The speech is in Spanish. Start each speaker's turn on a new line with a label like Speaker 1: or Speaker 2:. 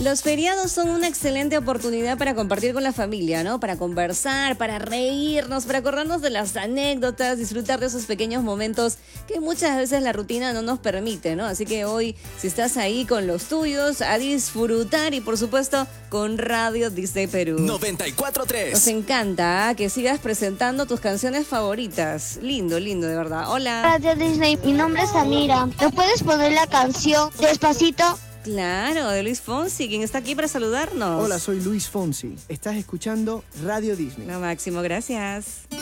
Speaker 1: Los feriados son una excelente oportunidad para compartir con la familia, ¿no? Para conversar, para reírnos, para acordarnos de las anécdotas, disfrutar de esos pequeños momentos que muchas veces la rutina no nos permite, ¿no? Así que hoy, si estás ahí con los tuyos, a disfrutar y por supuesto con Radio Disney Perú.
Speaker 2: 94.3.
Speaker 1: Nos encanta que sigas presentando tus canciones favoritas. Lindo, lindo, de verdad. Hola.
Speaker 3: Radio Disney, mi nombre es Samira. ¿Me puedes poner la canción Despacito?
Speaker 1: Claro, de Luis Fonsi, quien está aquí para saludarnos.
Speaker 4: Hola, soy Luis Fonsi. Estás escuchando Radio Disney.
Speaker 1: Lo máximo, gracias.